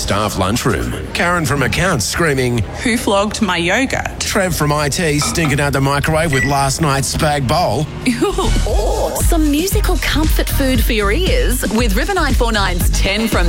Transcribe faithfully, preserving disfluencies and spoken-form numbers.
staff lunchroom. Karen from accounts screaming, Who flogged my yogurt? Trev from I T stinking out the microwave with last night's spag bowl. Or some musical comfort food for your ears with River nine four nine's ten from